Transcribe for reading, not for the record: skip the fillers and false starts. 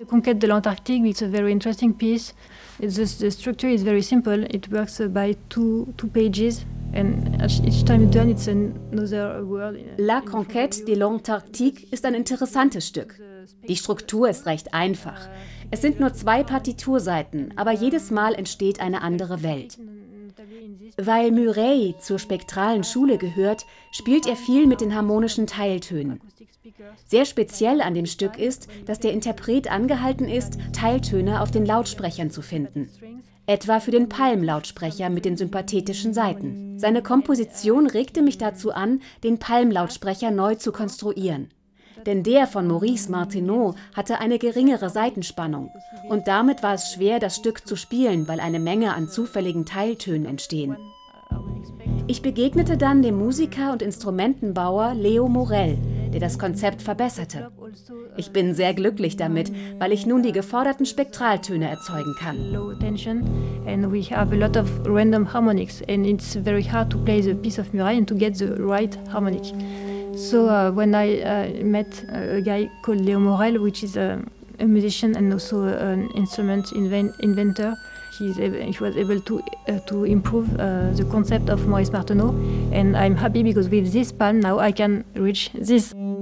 The Conquête de l'Antarctique, it's a very interesting piece. The structure is very simple. It works by two pages. And each time you turn, it's another word. La Conquête de l'Antarctique ist ein interessantes Stück. Die Struktur ist recht einfach. Es sind nur 2 Partiturseiten, aber jedes Mal entsteht eine andere Welt. Weil Murray zur spektralen Schule gehört, spielt er viel mit den harmonischen Teiltönen. Sehr speziell an dem Stück ist, dass der Interpret angehalten ist, Teiltöne auf den Lautsprechern zu finden. Etwa für den Palm-Lautsprecher mit den sympathetischen Saiten. Seine Komposition regte mich dazu an, den Palm-Lautsprecher neu zu konstruieren. Denn der von Maurice Martineau hatte eine geringere Saitenspannung. Und damit war es schwer, das Stück zu spielen, weil eine Menge an zufälligen Teiltönen entstehen. Ich begegnete dann dem Musiker und Instrumentenbauer Leo Morel, der das Konzept verbesserte. Ich bin sehr glücklich damit, weil ich nun die geforderten Spektraltöne erzeugen kann. Low tension, and we have a lot of random harmonics, and it's very hard to play the piece of Murray and to get the right harmonic. So when I met a guy called Leo Morel, which is a musician and also an instrument inventor, he was able to improve the concept of Maurice Martineau, and I'm happy because with this palm now I can reach this.